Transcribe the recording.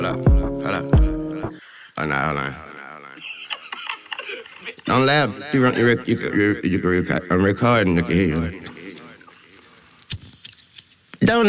Hold up. Hold on. Don't laugh. You can record. I'm recording. You can hear you. Don't